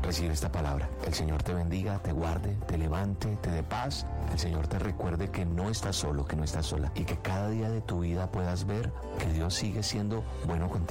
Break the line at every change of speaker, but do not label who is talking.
Recibe esta palabra. El Señor te bendiga, te guarde, te levante, te dé paz. El Señor te recuerde que no estás solo, que no estás sola y que cada día de tu vida puedas ver que Dios sigue siendo bueno contigo.